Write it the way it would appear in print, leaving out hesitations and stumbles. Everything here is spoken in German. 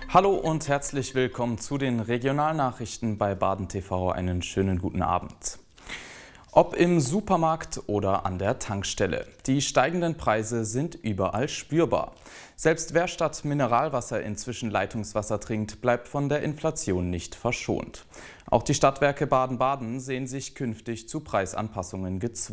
Hallo und herzlich willkommen zu den Regionalnachrichten bei Baden TV. Einen schönen guten Abend. Ob im Supermarkt oder an der Tankstelle. Die steigenden Preise sind überall spürbar. Selbst wer statt Mineralwasser inzwischen Leitungswasser trinkt, bleibt von der Inflation nicht verschont. Auch die Stadtwerke Baden-Baden sehen sich künftig zu Preisanpassungen gezwungen.